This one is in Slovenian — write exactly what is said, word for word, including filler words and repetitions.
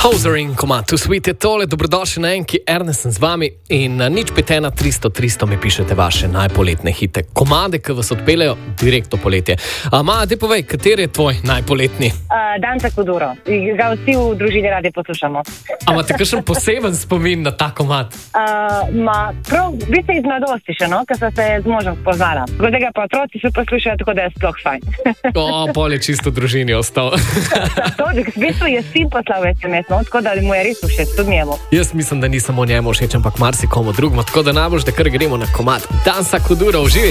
Hozering, komad, tu svite tole, dobrodošli na enki, Ernest sem z vami in na nič pet ena tristo tristo mi pišete vaše najpoletne hite. Komade, ki vas odpeljejo direktno poletje. A, Maja, te povej, kateri je tvoj najpoletni? Uh, Danca Kuduro, ga vsi v družini radi poslušamo. A imate kakšen poseben spomin na ta komad? Uh, ma, prav, vi ste iz mladosti še, no, ker so se z možem spoznala. Tako da ga pa otroci se poslušajo, tako da je sploh fajn. O, pol je čisto v družini ostal. To, v bistvu je sin poslal es em es, no, tako da mu je res všeč, tudi njemu. Jaz mislim, da ni samo njemu všeč, ampak marsikomu drugemu, tako da najbolj, da kar gremo na komad Danca Kuduro, uživajte.